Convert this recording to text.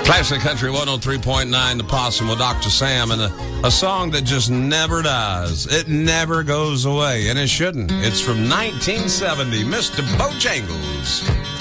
Classic Country 103.9, The Possum with Dr. Sam, and a song that just never dies. It never goes away, and it shouldn't. It's from 1970, Mr. Bojangles.